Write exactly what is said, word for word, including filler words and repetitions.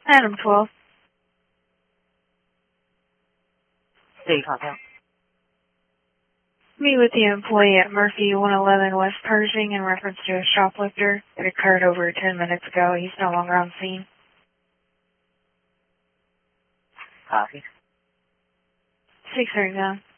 Adam twelve. Steve Hotel. Meet with the employee at Murphy one eleven West Pershing in reference to a shoplifter. It occurred over ten minutes ago. He's no longer on scene. Copy. six thirty-nine.